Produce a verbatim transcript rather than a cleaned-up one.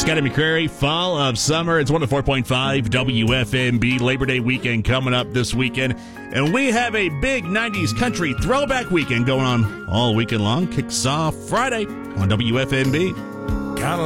Scotty McCrary, Fall of Summer. It's one oh four point five W F M B. Labor Day weekend coming up this weekend. And we have a big nineties country throwback weekend going on all weekend long. Kicks off Friday on W F M B.